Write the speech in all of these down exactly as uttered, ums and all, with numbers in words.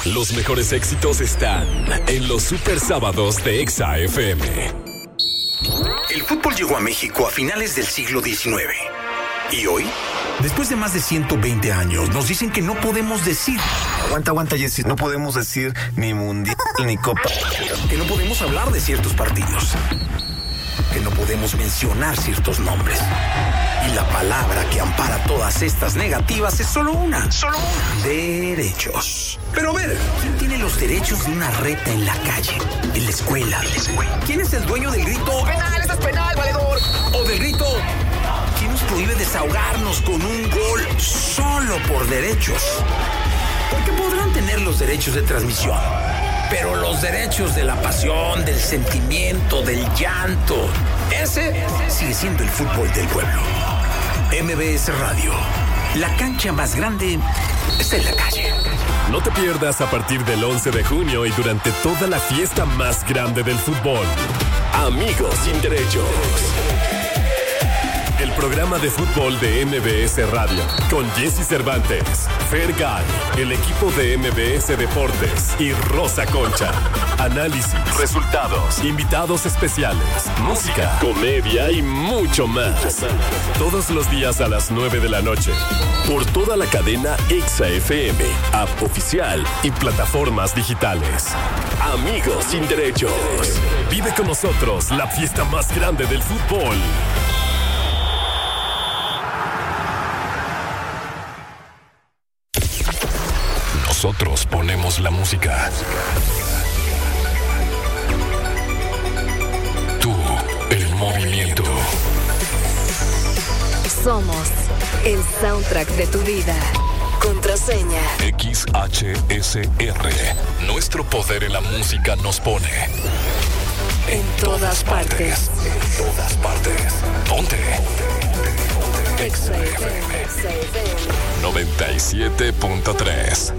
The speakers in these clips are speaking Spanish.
Los mejores éxitos están en los Super Sábados de Exa F M. El fútbol llegó a México a finales del siglo diecinueve. Y hoy, después de más de ciento veinte años, nos dicen que no podemos decir... Aguanta, aguanta, Jessy. No podemos decir ni mundial ni copa. Que no podemos hablar de ciertos partidos. Que no podemos mencionar ciertos nombres. Y la palabra que ampara todas estas negativas es solo una. Solo una. Derechos. Pero a ver, ¿quién tiene los derechos de una reta en la calle? En la escuela. En la escuela. ¿Quién es el dueño del grito? ¡Penal, esto es penal, valedor! O del grito... ¿Quién nos prohíbe desahogarnos con un gol solo por derechos? Porque podrán tener los derechos de transmisión, pero los derechos de la pasión, del sentimiento, del llanto, ese sigue siendo el fútbol del pueblo. M B S Radio, la cancha más grande está en la calle. No te pierdas a partir del once de junio y durante toda la fiesta más grande del fútbol. Amigos sin derechos. El programa de fútbol de M B S Radio, con Jessy Cervantes, Fergay, el equipo de M B S Deportes y Rosa Concha. Análisis, resultados, invitados especiales, música, comedia y mucho más. Todos los días a las nueve de la noche, por toda la cadena Exa F M, app oficial y plataformas digitales. Amigos sin derechos. Vive con nosotros la fiesta más grande del fútbol. Nosotros ponemos la música. Tú, el movimiento. Somos el soundtrack de tu vida. Contraseña X H S R. Nuestro poder en la música nos pone en todas partes. En todas partes. Ponte. Exa F M noventa y siete punto tres.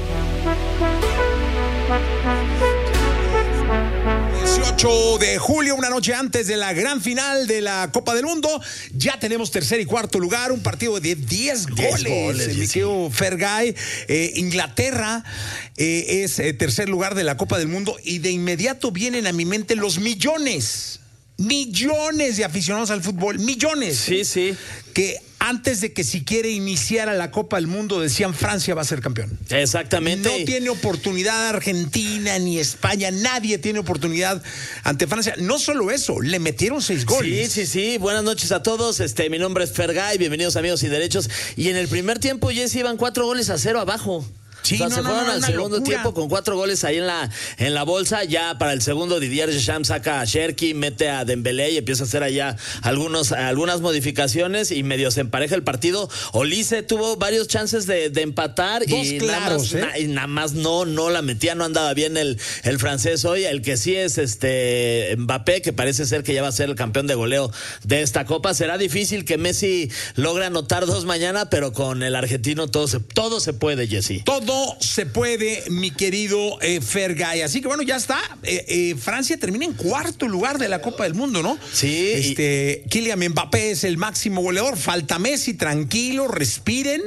dieciocho de julio, una noche antes de la gran final de la Copa del Mundo. Ya tenemos tercer y cuarto lugar, un partido de diez goles. goles mi querido Fergay. Eh, Inglaterra eh, es eh, tercer lugar de la Copa del Mundo y de inmediato vienen a mi mente los millones. Millones de aficionados al fútbol, millones. Sí, sí. Que antes de que siquiera iniciara la Copa del Mundo decían Francia va a ser campeón. Exactamente. No tiene oportunidad Argentina ni España, nadie tiene oportunidad ante Francia. No solo eso, le metieron seis goles. Sí, sí, sí. Buenas noches a todos. Este, mi nombre es Fergay, bienvenidos amigos y derechos. Y en el primer tiempo, Jessy, iban cuatro goles a cero abajo. Sí, o sea, no, se no, fueron no, al una segundo locura. tiempo con cuatro goles ahí en la en la bolsa. Ya para el segundo, Didier Deschamps saca a Cherki, mete a Dembélé y empieza a hacer allá algunos, algunas modificaciones y medio se empareja el partido. Olise tuvo varios chances de, de empatar. Dos y claros, nada más, ¿eh? na, y nada más no, no la metía, no andaba bien el, el francés hoy. El que sí es este Mbappé, que parece ser que ya va a ser el campeón de goleo de esta Copa. Será difícil que Messi logre anotar dos mañana, pero con el argentino todo se, todo se puede, Jessy. Todo se puede, mi querido eh, Fergay. Así que bueno, ya está. Eh, eh, Francia termina en cuarto lugar de la Copa del Mundo, ¿no? Sí. Este, y... Kylian Mbappé es el máximo goleador. Falta Messi, tranquilo, respiren.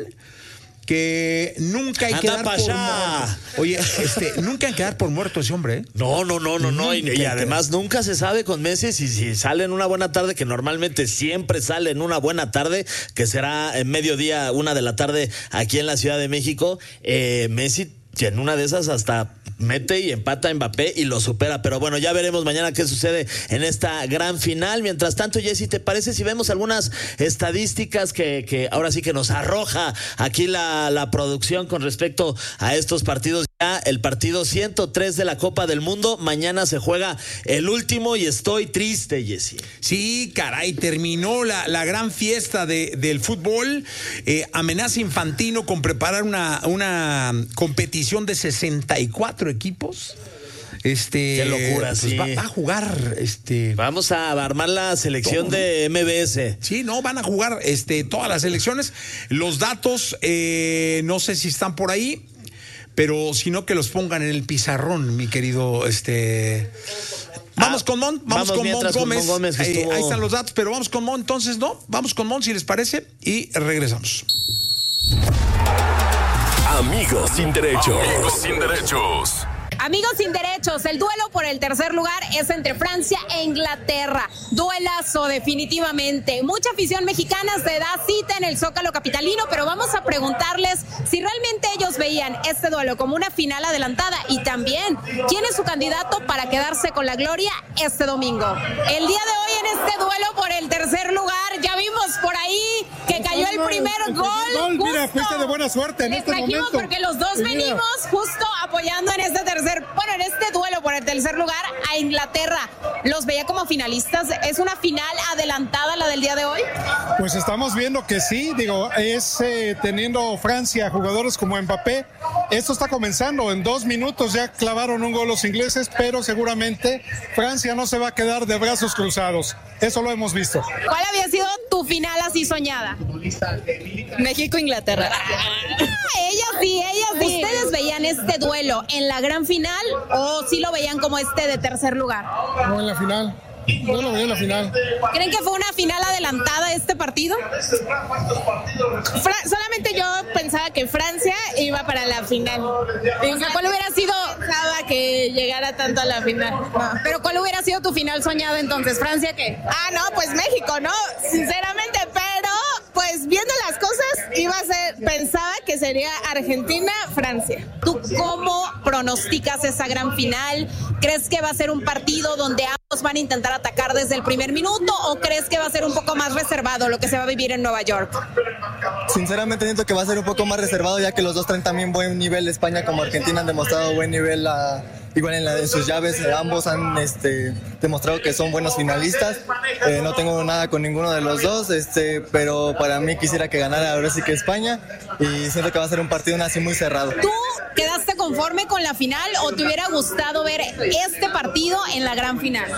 Que nunca hay Anda que dar pa' por allá. muerto. Oye, este, nunca hay que dar por muerto ese hombre, ¿eh? No, no, no, no, no. Y, Nunca y además nunca se sabe con Messi si, si sale en una buena tarde, que normalmente siempre sale en una buena tarde, que será en mediodía, una de la tarde aquí en la Ciudad de México. Eh, Messi, en una de esas hasta mete y empata a Mbappé y lo supera. Pero bueno, ya veremos mañana qué sucede en esta gran final. Mientras tanto, Jessy, ¿te parece si vemos algunas estadísticas que, que ahora sí que nos arroja aquí la, la producción con respecto a estos partidos? Ya el partido ciento tres de la Copa del Mundo. Mañana se juega el último y estoy triste, Jessy. Sí, caray, terminó la, la gran fiesta de, del fútbol. Eh, amenaza Infantino con preparar una, una competición de sesenta y cuatro equipos. Este, Qué locura, pues sí. Va, va a jugar, este. Vamos a armar la selección todo, ¿no? de M B S. Sí, no, van a jugar este, todas las selecciones. Los datos, eh, no sé si están por ahí, pero si no, que los pongan en el pizarrón, mi querido, este. Vamos ah, con Mon, vamos, vamos con Mon Gómez. Con Mon Gómez eh, estuvo... Ahí están los datos, pero vamos con Mon, entonces, ¿no? Vamos con Mon, si les parece, y regresamos. Amigos sin derechos. Amigos sin derechos. Amigos sin derechos, el duelo por el tercer lugar es entre Francia e Inglaterra. Duelazo definitivamente. Mucha afición mexicana se da cita en el Zócalo capitalino, pero vamos a preguntarles si realmente ellos veían este duelo como una final adelantada y también quién es su candidato para quedarse con la gloria este domingo. El día de hoy en este duelo por el tercer lugar, ya vimos por ahí que cayó el primer gol. Mira, fuiste de buena suerte en este momento. Porque los dos venimos justo apoyando en este tercer Bueno, en este duelo por el tercer lugar a Inglaterra. ¿Los veía como finalistas? ¿Es una final adelantada la del día de hoy? Pues estamos viendo que sí, digo, es eh, teniendo Francia jugadores como Mbappé. Esto está comenzando, en dos minutos ya clavaron un gol los ingleses, pero seguramente Francia no se va a quedar de brazos cruzados. Eso lo hemos visto. ¿Cuál había sido tu final así soñada? México-Inglaterra. Ah, ellas sí, ellas sí. ¿Ustedes veían este duelo en la gran final o sí lo veían como este de tercer lugar? No, en la final. Yo lo veía en la final. ¿Creen que fue una final adelantada este partido? Fra- solamente yo pensaba que Francia iba para la final. O sea, ¿cuál hubiera sido Pensaba que llegara tanto a la final. No. Pero ¿cuál hubiera sido tu final soñada entonces? ¿Francia qué? Ah, no, pues México, ¿no? Sinceramente, pero pues viendo las cosas, iba a ser, pensaba que sería Argentina-Francia. ¿Tú cómo pronosticas esa gran final? ¿Crees que va a ser un partido donde ambos van a intentar atacar desde el primer minuto o crees que va a ser un poco más reservado lo que se va a vivir en Nueva York? Sinceramente siento que va a ser un poco más reservado, ya que los dos traen también buen nivel. España como Argentina han demostrado buen nivel a, igual en, la, en sus llaves. Ambos han este, demostrado que son buenos finalistas. Eh, no tengo nada con ninguno de los dos, este, pero para mí quisiera que ganara ahora sí que España, y siento que va a ser un partido así muy cerrado. ¿Tú quedaste conforme con la final o te hubiera gustado ver este partido en la gran final?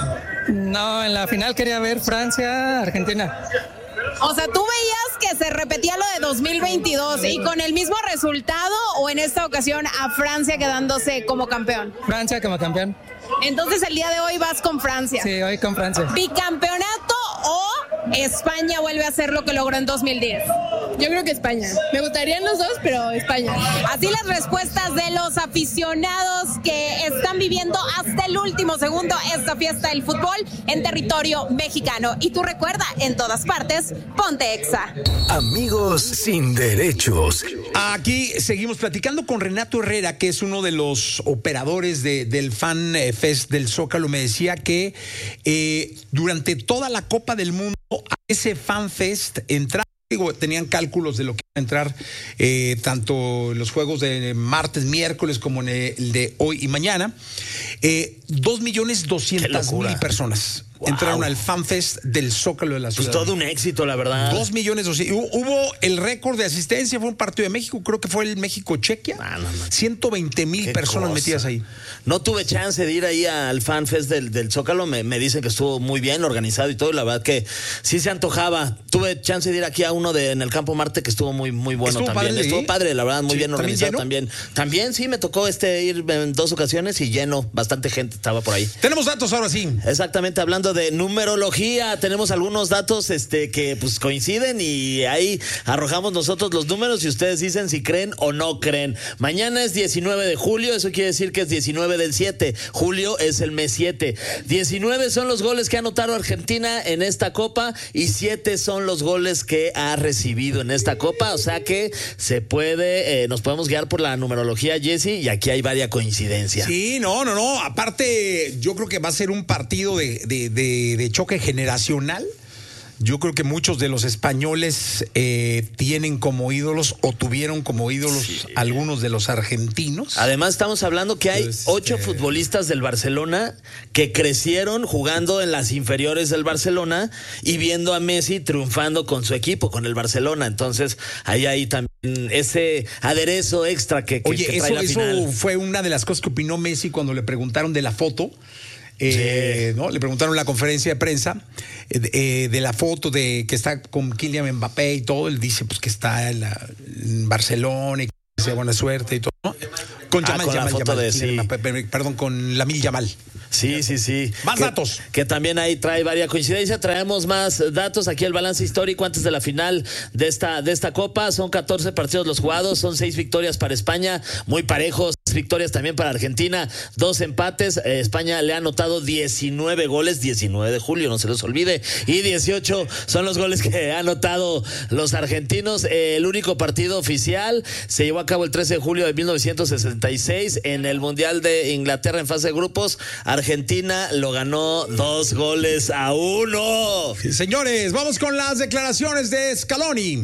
No, en la final quería ver Francia-Argentina. O sea, ¿tú veías que se repetía lo de dos mil veintidós y con el mismo resultado o en esta ocasión a Francia quedándose como campeón? Francia como campeón. Entonces el día de hoy vas con Francia. Sí, hoy con Francia. ¿Bicampeonato o España vuelve a hacer lo que logró en dos mil diez? Yo creo que España. Me gustarían los dos, pero España. Así las respuestas de los aficionados que están viviendo hasta el último segundo esta fiesta del fútbol en territorio mexicano. Y tú recuerda, en todas partes, ponte Exa. Amigos sin derechos. Aquí seguimos platicando con Renato Herrera, que es uno de los operadores de, del Fan Fest del Zócalo. Me decía que eh, durante toda la Copa del Mundo a ese Fan Fest entraron, digo, tenían cálculos de lo que iba a entrar eh, tanto los juegos de martes, miércoles como en el de hoy y mañana. Eh, dos millones doscientas mil personas. Wow. Entraron al FanFest del Zócalo de la ciudad. Pues todo un éxito, la verdad. Dos millones doscientos. Hubo el récord de asistencia, fue un partido de México, creo que fue el México-Chequia. Ah, no, no. ciento veinte mil personas cosa. metidas ahí. No tuve chance de ir ahí al FanFest del, del Zócalo. Me, me dicen que estuvo muy bien organizado y todo. Y la verdad que sí se antojaba. Tuve chance de ir aquí a uno de en el Campo Marte que estuvo muy, muy bueno ¿Estuvo también. Padre, estuvo padre, la verdad, muy sí, bien organizado también. También sí me tocó este ir en dos ocasiones y lleno. Bastante gente estaba por ahí. Tenemos datos ahora sí. Exactamente, hablando de numerología. Tenemos algunos datos este, que pues coinciden y ahí arrojamos nosotros los números y ustedes dicen si creen o no creen. Mañana es diecinueve de julio, eso quiere decir que es diecinueve del siete. Julio es el mes siete. diecinueve son los goles que ha anotado Argentina en esta Copa y siete son los goles que ha recibido en esta Copa. O sea que se puede, eh, nos podemos guiar por la numerología, Jesse, y aquí hay varias coincidencias. Sí, no, no, no. Aparte, yo creo que va a ser un partido de, de, de, de choque generacional. Yo creo que muchos de los españoles eh, tienen como ídolos o tuvieron como ídolos sí. algunos de los argentinos. Además estamos hablando que hay Entonces, ocho eh... futbolistas del Barcelona que crecieron jugando en las inferiores del Barcelona y viendo a Messi triunfando con su equipo, con el Barcelona. Entonces ahí hay también ese aderezo extra que, que, Oye, que trae eso, la final. Eso fue una de las cosas que opinó Messi cuando le preguntaron de la foto. Eh, sí. ¿no? Le preguntaron en la conferencia de prensa eh, de la foto de que está con Kylian Mbappé y todo. Él dice pues que está en, la, en Barcelona y desea buena suerte y todo, ¿no? Con Yamal, ah, con Yamal, la foto Yamal, de sí. Perdón, con Lamil Yamal. Sí, sí, sí. Más que, datos. Que también ahí trae varias coincidencias. Traemos más datos. Aquí el balance histórico antes de la final de esta, de esta Copa. Son catorce partidos los jugados, son seis victorias para España, muy parejos. Victorias también para Argentina, dos empates. eh, España le ha anotado diecinueve goles, diecinueve de julio, no se los olvide, y dieciocho son los goles que han anotado los argentinos. Eh, el único partido oficial se llevó a cabo el trece de julio de mil novecientos sesenta y seis en el Mundial de Inglaterra en fase de grupos. Argentina lo ganó dos goles a uno. Sí, señores, vamos con las declaraciones de Scaloni.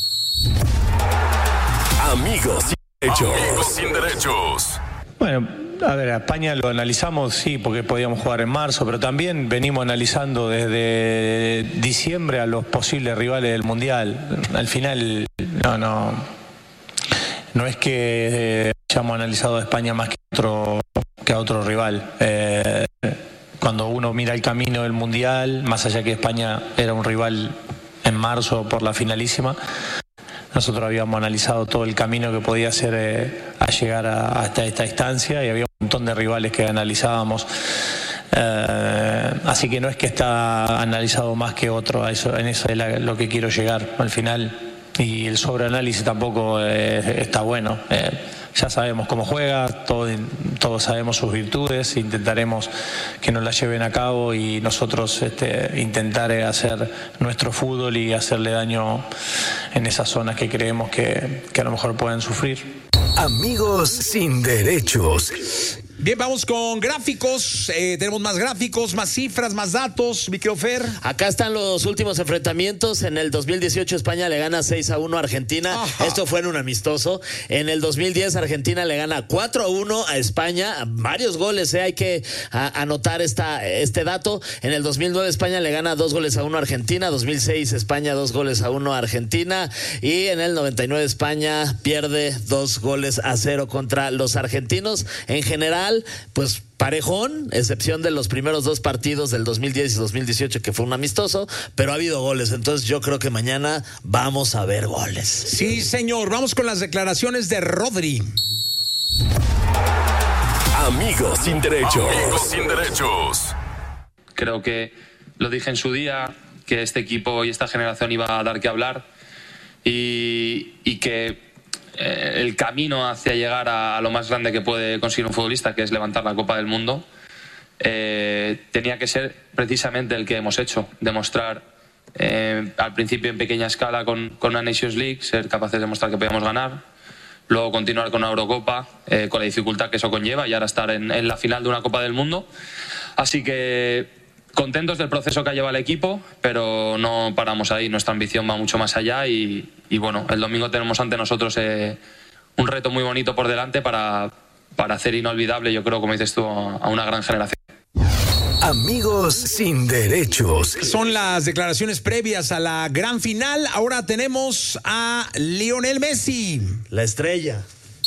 Amigos Hechos. Amigos sin derechos. Bueno, a ver, a España lo analizamos, sí, porque podíamos jugar en marzo, pero también venimos analizando desde diciembre a los posibles rivales del Mundial. Al final, no, no, no es que eh, hayamos analizado a España más que a otro, que a otro rival. Eh, cuando uno mira el camino del Mundial, más allá que España era un rival en marzo por la finalísima, nosotros habíamos analizado todo el camino que podía hacer eh, a llegar a, hasta esta instancia y había un montón de rivales que analizábamos. Eh, así que no es que está analizado más que otro, a eso, en eso es la, lo que quiero llegar al final. Y el sobreanálisis tampoco eh, está bueno. Eh, ya sabemos cómo juega, todo, todos sabemos sus virtudes, intentaremos que nos las lleven a cabo y nosotros este, intentar hacer nuestro fútbol y hacerle daño en esas zonas que creemos que, que a lo mejor pueden sufrir. Amigos sin derechos. Bien, vamos con gráficos. Eh, tenemos más gráficos, más cifras, más datos. Mi querido Fer. Acá están los últimos enfrentamientos. En el dos mil dieciocho España le gana seis a uno a Argentina. Ajá. Esto fue en un amistoso. En el dos mil diez Argentina le gana cuatro a uno a España. Varios goles, eh. Hay que a, anotar esta, este dato. En el dos mil nueve España le gana dos goles a uno a Argentina. dos mil seis España dos goles a uno a Argentina. Y en el noventa y nueve España pierde dos goles a cero contra los argentinos. En general, pues parejón, excepción de los primeros dos partidos del dos mil diez y dos mil dieciocho que fue un amistoso, pero ha habido goles, entonces yo creo que mañana vamos a ver goles. Sí, señor, vamos con las declaraciones de Rodri. Amigos sin derechos. Amigos sin derechos. Creo que lo dije en su día, que este equipo y esta generación iba a dar que hablar y, y que el camino hacia llegar a, a lo más grande que puede conseguir un futbolista, que es levantar la Copa del Mundo, eh, tenía que ser precisamente el que hemos hecho, demostrar eh, al principio en pequeña escala con, con una Nations League, ser capaces de demostrar que podíamos ganar, luego continuar con una Eurocopa, eh, con la dificultad que eso conlleva, y ahora estar en, en la final de una Copa del Mundo. Así que contentos del proceso que ha llevado el equipo, pero no paramos ahí, nuestra ambición va mucho más allá y, y bueno, el domingo tenemos ante nosotros eh, un reto muy bonito por delante para, para hacer inolvidable, yo creo, como dices tú, a una gran generación. Amigos sin derechos. Son las declaraciones previas a la gran final. Ahora tenemos a Lionel Messi, la estrella.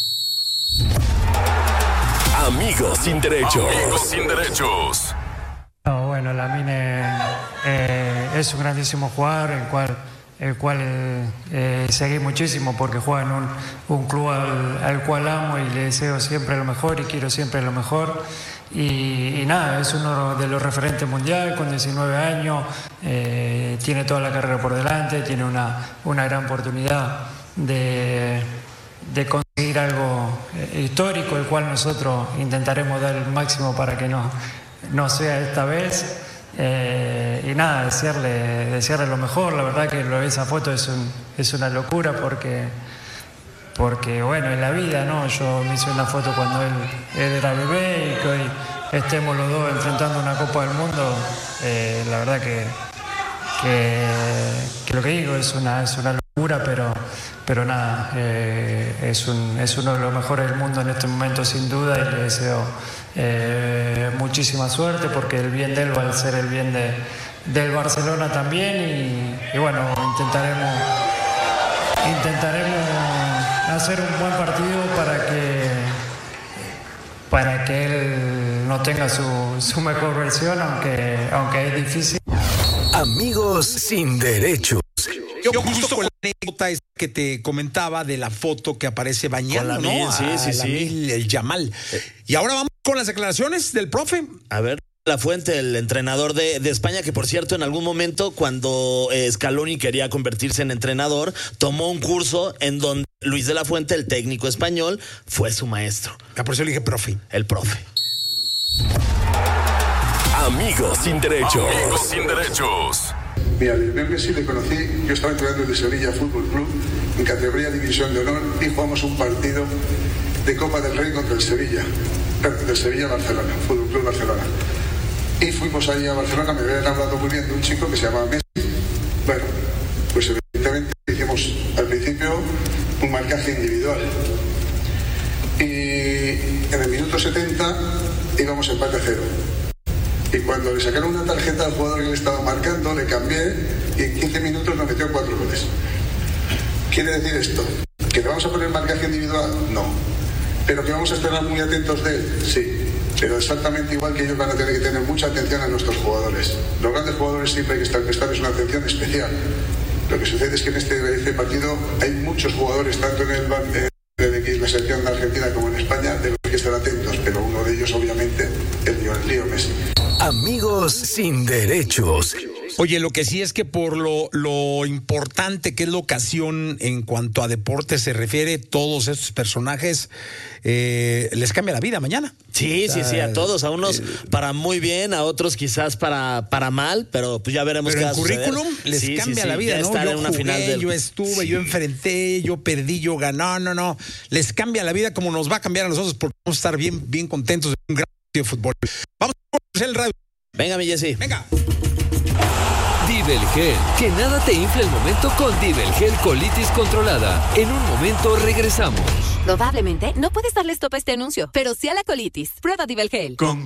Amigos sin derechos. Amigos sin derechos. No, bueno, Lamine eh, es un grandísimo jugador, el cual, el cual eh, seguí muchísimo porque juega en un, un club al, al cual amo y le deseo siempre lo mejor y quiero siempre lo mejor. Y, y nada, es uno de los referentes mundial con diecinueve años, eh, tiene toda la carrera por delante, tiene una, una gran oportunidad de, de conseguir algo eh, histórico, el cual nosotros intentaremos dar el máximo para que no... no sea esta vez, eh, y nada, desearle, desearle lo mejor. La verdad que lo de esa foto es, un, es una locura porque, porque, bueno, es la vida, ¿no? Yo me hice una foto cuando él, él era bebé y que hoy estemos los dos enfrentando una Copa del Mundo, eh, la verdad que, que, que lo que digo es una, es una locura, pero, pero nada, eh, es, un, es uno de los mejores del mundo en este momento sin duda y le deseo Eh, muchísima suerte porque el bien de él va a ser el bien de, del Barcelona también y, y bueno, intentaremos intentaremos hacer un buen partido para que para que él no tenga su, su mejor versión, aunque, aunque es difícil. Amigos sin derechos. Yo justo con la que te comentaba de la foto que aparece bañando, Con Lamine, ¿no? sí, sí, A sí. Lamine, el Yamal. Y ahora vamos con las declaraciones del profe. A ver. La Fuente, el entrenador de, de España, que por cierto en algún momento cuando eh, Scaloni quería convertirse en entrenador, tomó un curso en donde Luis de la Fuente, el técnico español, fue su maestro. Ah, por eso le dije profe. El profe. Amigos sin derechos. Amigos sin derechos. Mira, Lionel Messi le conocí, yo estaba entrenando en el Sevilla Fútbol Club, en categoría División de Honor, y jugamos un partido de Copa del Rey contra el Sevilla, del Sevilla-Barcelona, Fútbol Club Barcelona. Y fuimos ahí a Barcelona, me habían hablado muy bien de un chico que se llamaba Messi. Bueno, pues evidentemente hicimos al principio un marcaje individual. Y en el minuto setenta íbamos empate a cero. Y cuando le sacaron una tarjeta al jugador que le estaba marcando, le cambié y en quince minutos nos metió cuatro goles. ¿Quiere decir esto? ¿Que le vamos a poner marcaje individual? No. ¿Pero que vamos a estar muy atentos de él? Sí. Pero exactamente igual que ellos van a tener que tener mucha atención a nuestros jugadores. Los grandes jugadores siempre hay que estar prestarles una atención especial. Lo que sucede es que en este, este partido hay muchos jugadores, tanto en el, en la selección de Argentina como en España, de los que hay que estar atentos, pero uno de ellos obviamente el Leo Messi. Amigos sin derechos. Oye, lo que sí es que por lo, lo importante que es la ocasión en cuanto a deporte se refiere, todos estos personajes eh, les cambia la vida mañana. Sí, o sea, sí, sí, a todos, a unos eh, para muy bien, a otros quizás para, para mal, pero pues ya veremos pero qué va a suceder. el currículum les sí, cambia sí, sí, la vida, ¿no? Yo en una jugué, final del... yo estuve, sí. yo enfrenté, yo perdí, yo gané, no, no, no, les cambia la vida como nos va a cambiar a nosotros porque vamos a estar bien, bien contentos de un gran partido de fútbol. Vamos a hacer el radio. Venga, mi Jessy. Venga. Divel Gel, que nada te infle el momento con Divel Gel Colitis Controlada. En un momento regresamos. Probablemente no puedes darle stop a este anuncio, pero sí a la colitis. Prueba Divel Gel. Con